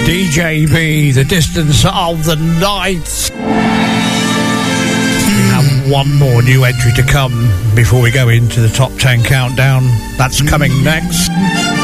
DJB, The Distance of the Night. We have one more new entry to come before we go into the top 10 countdown. That's coming next.